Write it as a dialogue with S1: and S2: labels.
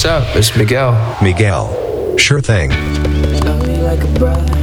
S1: What's up? It's Miguel.
S2: Miguel. Sure thing.
S3: Love me like a brother.